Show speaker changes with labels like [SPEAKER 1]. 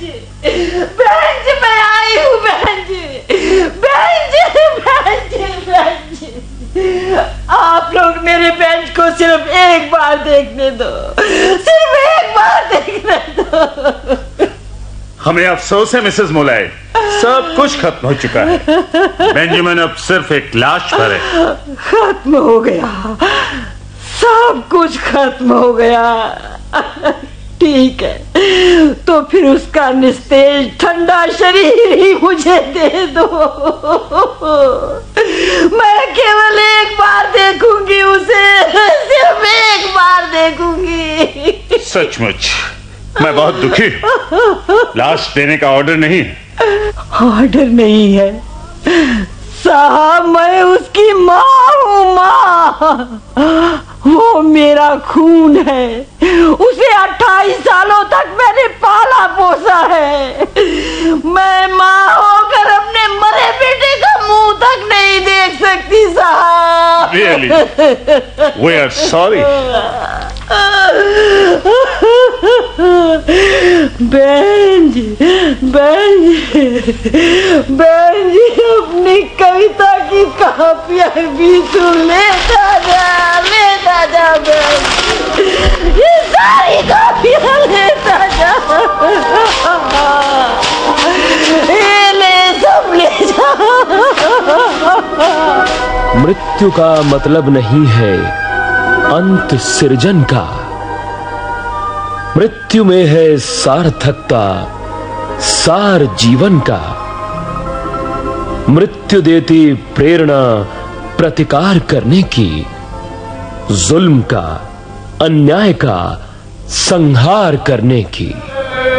[SPEAKER 1] बहन जी मैं आई हूँ बहन जी, बहन जी, बहन जी, बहन जी। आप लोग मेरे बेंच को सिर्फ एक बार देखने दो, सिर्फ एक बार देखने दो।
[SPEAKER 2] हमें अफसोस है मिसेस मोलाई, सब कुछ खत्म हो चुका है। बेंजामिन अब सिर्फ एक लाश पर है।
[SPEAKER 1] खत्म हो गया, सब कुछ खत्म हो गया। ठीक है, तो फिर उसका निस्तेज ठंडा शरीर ही मुझे दे दो। मैं केवल एक बार देखूंगी उसे, सिर्फ एक बार देखूंगी।
[SPEAKER 2] सचमुच मैं बहुत दुखी हूं। लाश देने का ऑर्डर नहीं है।
[SPEAKER 1] ऑर्डर नहीं है साहब, मैं उसकी माँ हूँ, माँ। वो मेरा खून है, उसे 28 सालों तक मैंने पाला पोसा है। मैं माँ होकर अपने मरे बेटे का मुंह तक नहीं देख सकती साहब।
[SPEAKER 2] Really? We are sorry.
[SPEAKER 1] बहन जी, बहन जी, बहन जी, अपनी कविता की कापियां भी तू लेता जा बहन, ये सारी कापियां लेता जा, ये ले सब ले जा।
[SPEAKER 3] मृत्यु का मतलब नहीं है अंत सृजन का, मृत्यु में है सार्थकता सार जीवन का। मृत्यु देती प्रेरणा प्रतिकार करने की, जुल्म का अन्याय का संहार करने की।